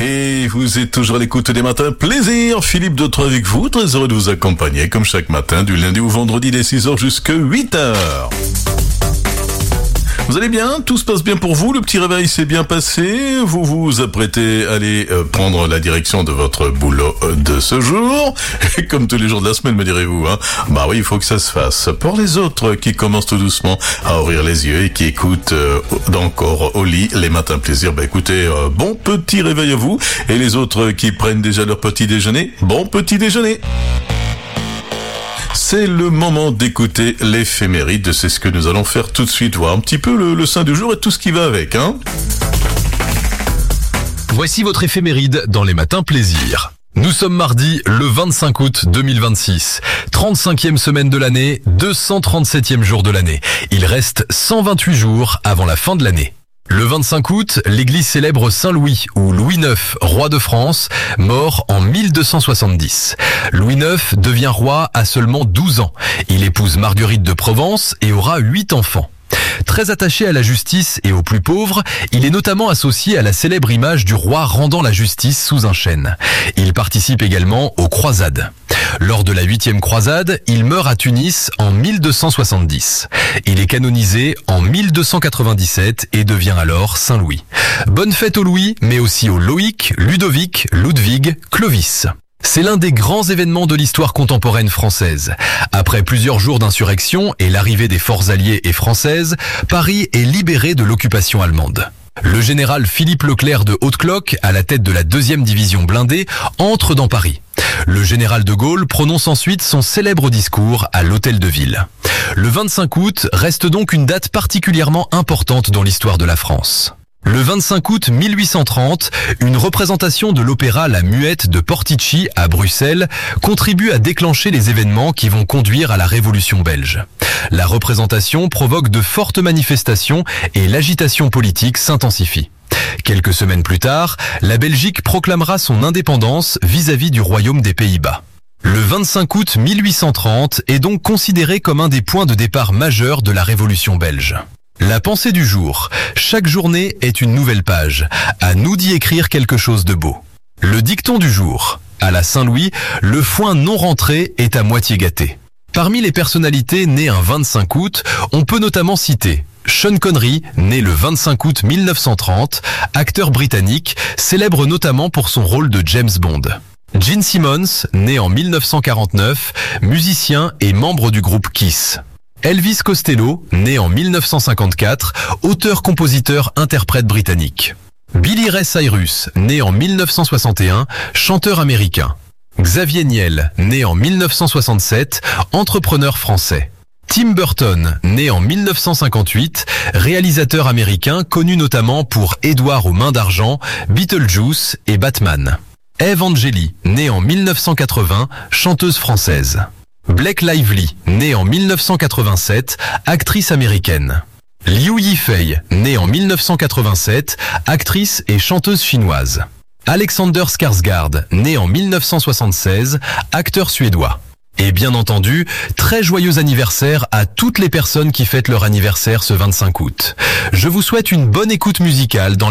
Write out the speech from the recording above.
Et vous êtes toujours à l'écoute des matins. Plaisir, Philippe Dautre avec vous. Très heureux de vous accompagner comme chaque matin du lundi au vendredi dès 6h jusqu'à 8h. Vous allez bien? Tout se passe bien pour vous? Le petit réveil s'est bien passé? Vous vous apprêtez à aller prendre la direction de votre boulot de ce jour? Et comme tous les jours de la semaine, me direz-vous, hein? Bah oui, il faut que ça se fasse. Pour les autres qui commencent tout doucement à ouvrir les yeux et qui écoutent encore au lit les matins plaisir, bah écoutez, bon petit réveil à vous. Et les autres qui prennent déjà leur petit déjeuner, bon petit déjeuner. C'est le moment d'écouter l'éphéméride, c'est ce que nous allons faire tout de suite, voir un petit peu le saint du jour et tout ce qui va avec, hein. Voici votre éphéméride dans les matins plaisir. Nous sommes mardi, le 25 août 2026. 35e semaine de l'année, 237e jour de l'année. Il reste 128 jours avant la fin de l'année. Le 25 août, l'église célèbre Saint Louis, ou Louis IX, roi de France, mort en 1270. Louis IX devient roi à seulement 12 ans. Il épouse Marguerite de Provence et aura 8 enfants. Très attaché à la justice et aux plus pauvres, il est notamment associé à la célèbre image du roi rendant la justice sous un chêne. Il participe également aux croisades. Lors de la 8e croisade, il meurt à Tunis en 1270. Il est canonisé en 1297 et devient alors Saint Louis. Bonne fête aux Louis, mais aussi aux Loïc, Ludovic, Ludwig, Clovis. C'est l'un des grands événements de l'histoire contemporaine française. Après plusieurs jours d'insurrection et l'arrivée des forces alliées et françaises, Paris est libéré de l'occupation allemande. Le général Philippe Leclerc de Haute-Cloque, à la tête de la 2e division blindée, entre dans Paris. Le général de Gaulle prononce ensuite son célèbre discours à l'Hôtel de Ville. Le 25 août reste donc une date particulièrement importante dans l'histoire de la France. Le 25 août 1830, une représentation de l'opéra La Muette de Portici à Bruxelles contribue à déclencher les événements qui vont conduire à la Révolution belge. La représentation provoque de fortes manifestations et l'agitation politique s'intensifie. Quelques semaines plus tard, la Belgique proclamera son indépendance vis-à-vis du Royaume des Pays-Bas. Le 25 août 1830 est donc considéré comme un des points de départ majeurs de la Révolution belge. La pensée du jour. Chaque journée est une nouvelle page. À nous d'y écrire quelque chose de beau. Le dicton du jour. À la Saint-Louis, le foin non rentré est à moitié gâté. Parmi les personnalités nées un 25 août, on peut notamment citer Sean Connery, né le 25 août 1930, acteur britannique, célèbre notamment pour son rôle de James Bond. Gene Simmons, né en 1949, musicien et membre du groupe Kiss. Elvis Costello, né en 1954, auteur-compositeur-interprète britannique. Billy Ray Cyrus, né en 1961, chanteur américain. Xavier Niel, né en 1967, entrepreneur français. Tim Burton, né en 1958, réalisateur américain connu notamment pour Édouard aux mains d'argent, Beetlejuice et Batman. Eve Angeli, née en 1980, chanteuse française. Blake Lively, née en 1987, actrice américaine. Liu Yifei, née en 1987, actrice et chanteuse chinoise. Alexander Skarsgård, né en 1976, acteur suédois. Et bien entendu, très joyeux anniversaire à toutes les personnes qui fêtent leur anniversaire ce 25 août. Je vous souhaite une bonne écoute musicale dans